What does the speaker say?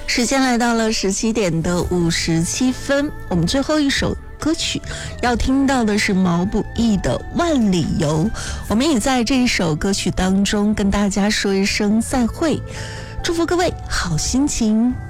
时间来到了17:57，我们最后一首歌曲要听到的是毛不易的《万里游》。我们也在这一首歌曲当中跟大家说一声再会，祝福各位好心情。